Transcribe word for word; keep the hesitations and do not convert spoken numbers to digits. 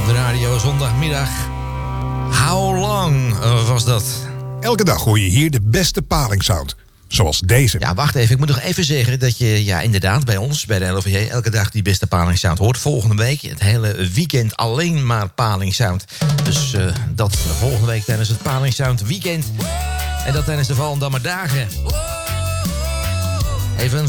Op de radio zondagmiddag. How long uh, was dat? Elke dag hoor je hier de beste palingsound. Zoals deze. Ja, wacht even. Ik moet nog even zeggen dat je ja, inderdaad bij ons, bij de L O V J... elke dag die beste palingsound hoort. Volgende week het hele weekend alleen maar palingsound. Dus uh, dat volgende week tijdens het palingsound weekend. En dat tijdens de Volendammer dagen. Even een